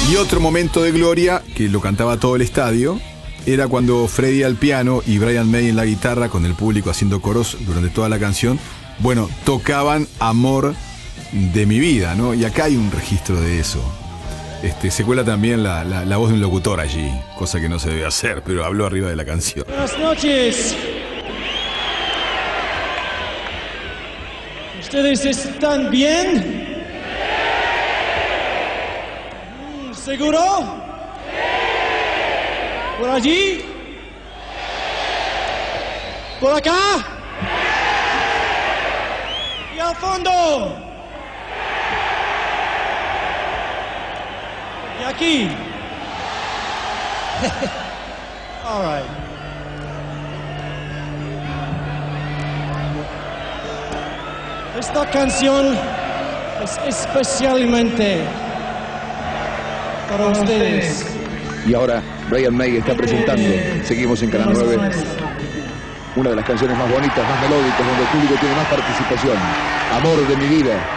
Y otro momento de gloria, que lo cantaba todo el estadio, era cuando Freddie al piano y Brian May en la guitarra, con el público haciendo coros durante toda la canción, bueno, tocaban Amor de mi vida, ¿no? Y acá hay un registro de eso. Se cuela también la voz de un locutor allí, cosa que no se debe hacer, pero habló arriba de la canción. Buenas noches. ¿Ustedes están bien? ¿Seguro? ¿Por allí? ¿Por acá? ¿Y al fondo? ¿Y aquí? All right. Esta canción es especialmente para ustedes. Y ahora Brian May está presentando, seguimos en Canal 9, una de las canciones más bonitas, más melódicas, donde el público tiene más participación. Amor de mi vida.